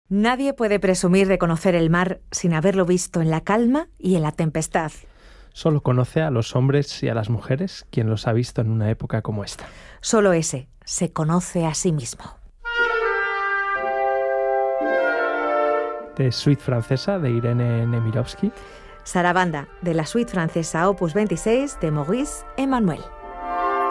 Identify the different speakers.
Speaker 1: Nadie puede presumir de conocer el mar sin haberlo visto en la calma y en la tempestad.
Speaker 2: Solo conoce a los hombres y a las mujeres quien los ha visto en una época como esta.
Speaker 1: Solo ese se conoce a sí mismo.
Speaker 2: De Suite francesa de Irene Nemirovsky.
Speaker 1: Sarabanda, de la Suite francesa Opus 26 de Maurice Emmanuel.